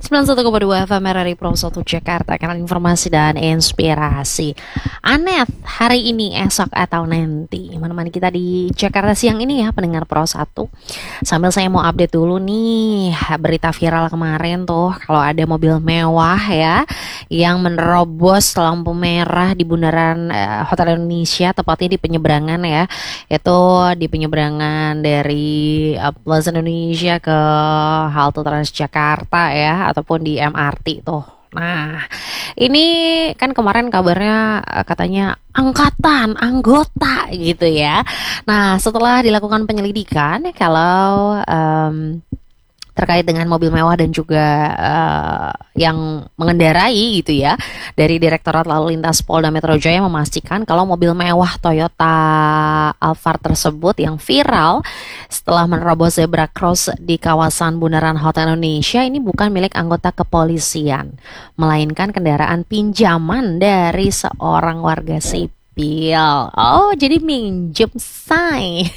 91,2 FM RRI Pro 1 Jakarta, karena informasi dan inspirasi. Anet hari ini, esok atau nanti menemani kita di Jakarta siang ini ya pendengar Pro 1. Sambil saya mau update dulu nih berita viral kemarin tuh, kalau ada mobil mewah ya yang menerobos lampu merah di bundaran Hotel Indonesia, tepatnya di penyeberangan ya. Itu di penyeberangan dari Plaza Indonesia ke halte Transjakarta ya, ataupun di MRT tuh. Nah, ini kan kemarin kabarnya katanya angkatan anggota gitu ya. Nah, setelah dilakukan penyelidikan kalau terkait dengan mobil mewah dan juga yang mengendarai gitu ya, dari Direktorat Lalu Lintas Polda Metro Jaya memastikan kalau mobil mewah Toyota Alphard tersebut yang viral setelah menerobos zebra cross di kawasan bundaran Hotel Indonesia ini bukan milik anggota kepolisian, melainkan kendaraan pinjaman dari seorang warga sipil. Oh, jadi minjem say.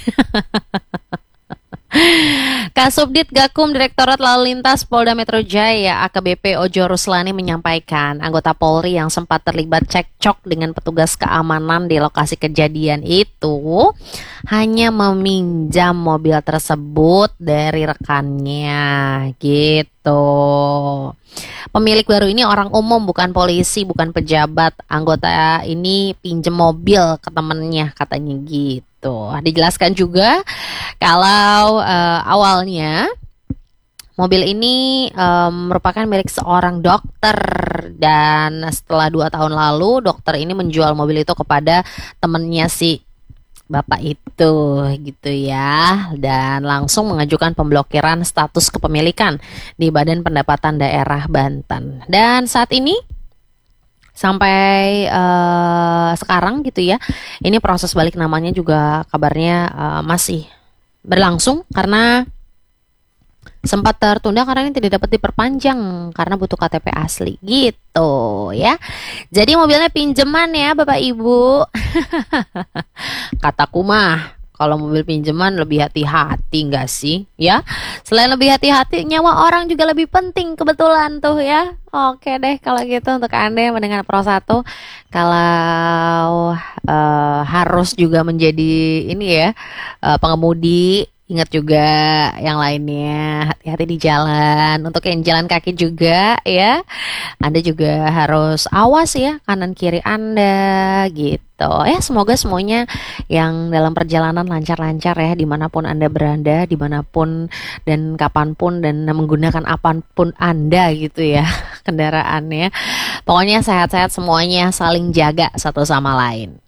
Kasubdit Gakum Direktorat Lalu Lintas Polda Metro Jaya AKBP Ojo Ruslani menyampaikan anggota Polri yang sempat terlibat cekcok dengan petugas keamanan di lokasi kejadian itu hanya meminjam mobil tersebut dari rekannya gitu. Pemilik baru ini orang umum, bukan polisi, bukan pejabat. Anggota ini pinjem mobil ke temennya katanya gitu. Dijelaskan juga kalau awalnya mobil ini merupakan milik seorang dokter, dan setelah 2 tahun lalu dokter ini menjual mobil itu kepada temennya si bapak itu gitu ya, dan langsung mengajukan pemblokiran status kepemilikan di Badan Pendapatan Daerah Banten. Dan saat ini sampai sekarang gitu ya, ini proses balik namanya juga kabarnya masih berlangsung karena sempat tertunda karena ini tidak dapat diperpanjang karena butuh KTP asli gitu ya. Jadi mobilnya pinjaman ya Bapak Ibu. Kataku mah kalau mobil pinjaman lebih hati-hati enggak sih ya? Selain lebih hati-hati, nyawa orang juga lebih penting kebetulan tuh ya. Oke deh kalau gitu, untuk Anda yang mendengar Pro 1, kalau harus juga menjadi ini ya pengemudi, ingat juga yang lainnya, hati-hati di jalan. Untuk yang jalan kaki juga ya, Anda juga harus awas ya kanan kiri Anda gitu. Ya semoga semuanya yang dalam perjalanan lancar-lancar ya, dimanapun Anda berada, dimanapun dan kapanpun, dan menggunakan apapun Anda gitu ya kendaraannya. Pokoknya sehat-sehat semuanya, saling jaga satu sama lain.